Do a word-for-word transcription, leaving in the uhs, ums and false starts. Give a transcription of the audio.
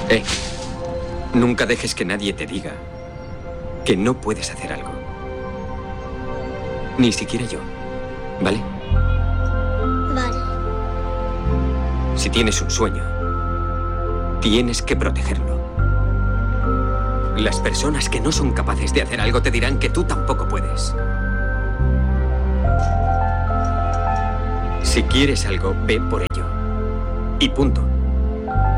Eh, nunca dejes que nadie te diga que no puedes hacer algo. Ni siquiera yo, ¿vale? Vale. Si tienes un sueño, tienes que protegerlo. Las personas que no son capaces de hacer algo te dirán que tú tampoco puedes. Si quieres algo, ve por ello. Y punto.